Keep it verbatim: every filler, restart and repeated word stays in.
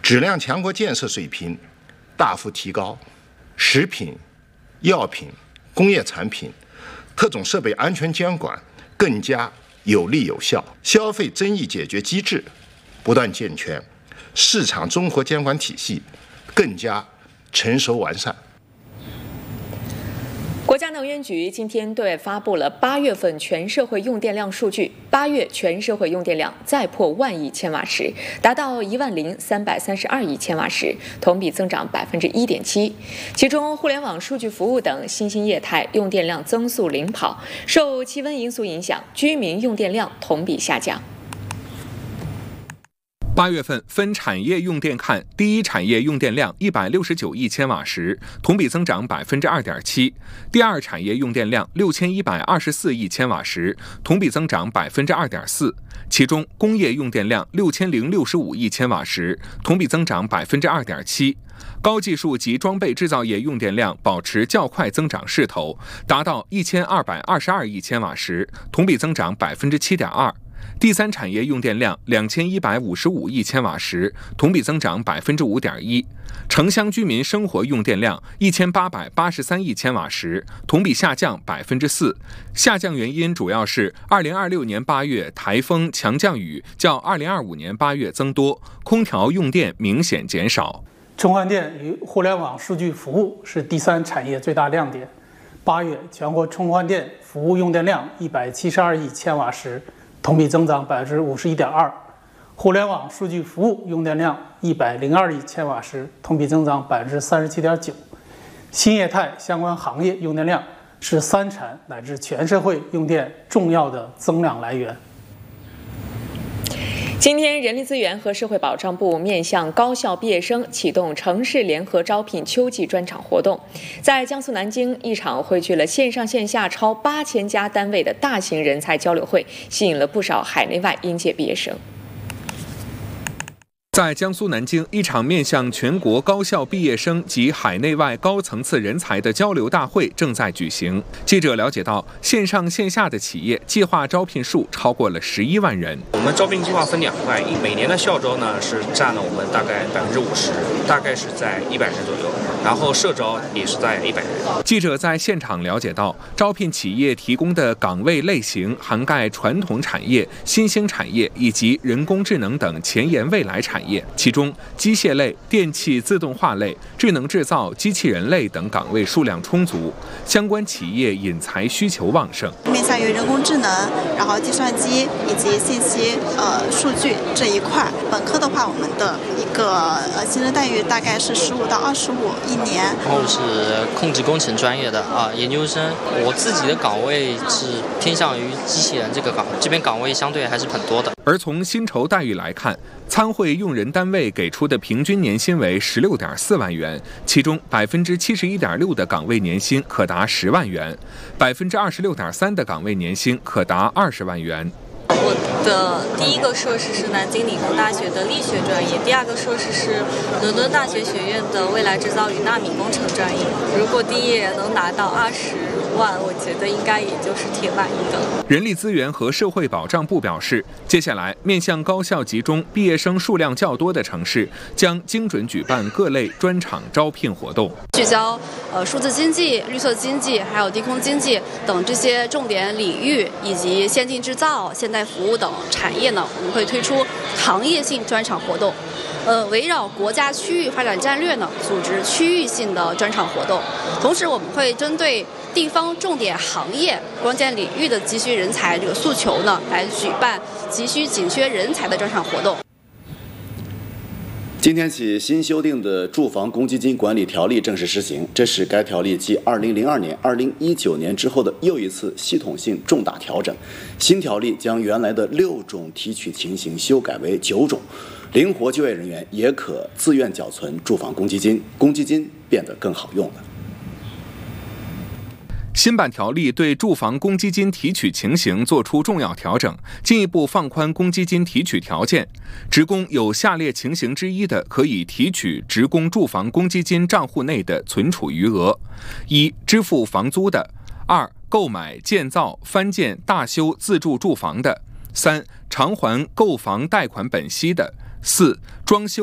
质量强国建设水平大幅提高，食品、药品、工业产品、特种设备安全监管更加有力有效，消费争议解决机制不断健全，市场综合监管体系更加成熟完善。 国家能源局今天对外发布了八月份全社会用电量数据，八月全社会用电量再破万亿千瓦时，达到一万零三百三十二亿千瓦时，同比增长百分之一点七。其中，互联网、数据服务等新兴业态用电量增速领跑，受气温因素影响，居民用电量同比下降。 八月份分产业用电看，第一产业用电量一百六十九亿千瓦时，同比增长百分之二点七；第二产业用电量六千一百二十四亿千瓦时，同比增长百分之二点四。其中，工业用电量六千零六十五亿千瓦时，同比增长百分之二点七。高技术及装备制造业用电量保持较快增长势头，达到一千二百二十二亿千瓦时，同比增长百分之七点二。第三产业用电量两千一百五十五亿千瓦时，同比增长百分之五点一。城乡居民生活用电量一千八百八十三亿千瓦时，同比下降百分之四。下降原因主要是二零二六年八月台风强降雨较二零二五年八月增多，空调用电明显减少。 充换电与互联网数据服务是第三产业最大亮点。八月全国充换电服务用电量一百七十二亿千瓦时，同比增长百分之五十一点二，互联网数据服务用电量一百零二亿千瓦时，同比增长百分之三十七点九。新业态相关行业用电量是三产乃至全社会用电重要的增量来源。 今天，人力资源和社会保障部面向高校毕业生启动城市联合招聘秋季专场活动。在江苏南京，一场汇聚了线上线下超八千家单位的大型人才交流会，吸引了不少海内外应届毕业生。 在江苏南京，一场面向全国高校毕业生及海内外高层次人才的交流大会正在举行。记者了解到，线上线下的企业计划招聘数超过了十一万人。 我们招聘计划分两块，一每年的校招呢是占了我们大概百分之五十，大概是在一百人左右，然后社招也是在一百人。 记者在现场了解到，招聘企业提供的岗位类型涵盖传统产业、新兴产业以及人工智能等前沿未来产业。其中，机械类、电气自动化类、智能制造、机器人类等岗位数量充足，相关企业引才需求旺盛。 面向于人工智能，然后计算机以及信息呃数据这一块，本科的话，我们的一个呃薪资待遇大概是十五到二十五一年。 然后是控制工程专业的啊，研究生。我自己的岗位是偏向于机器人这个岗，这边岗位相对还是很多的。 而从薪酬待遇来看，参会用人单位给出的平均年薪为十六点四万元，其中百分之七十一点六的岗位年薪可达十万元，百分之二十六点三的岗位年薪可达二十万元。 我的第一个硕士是南京理工大学的力学专业，第二个硕士是伦敦大学学院的未来制造与纳米工程专业。如果毕业能拿到二十万，我觉得应该也就是挺满意的。 人力资源和社会保障部表示，接下来面向高校集中、毕业生数量较多的城市，将精准举办各类专场招聘活动， 聚焦呃数字经济、绿色经济，还有低空经济等这些重点领域，以及先进制造、现代服务等产业呢，我们会推出行业性专场活动。呃，围绕国家区域发展战略呢，组织区域性的专场活动。同时，我们会针对地方重点行业、关键领域的急需人才这个诉求呢，来举办急需紧缺人才的专场活动。 今天起，新修订的住房公积金管理条例正式施行，这是该条例继二零零二年、二零一九年之后的又一次系统性重大调整。新条例将原来的六种提取情形修改为九种，灵活就业人员也可自愿缴存住房公积金，公积金变得更好用了。 新版条例对住房公积金提取情形作出重要调整，进一步放宽公积金提取条件。职工有下列情形之一的，可以提取职工住房公积金账户内的存储余额：一、支付房租的；二、购买、建造、翻建、大修自住住房的；三、偿还购房贷款本息的；四、装修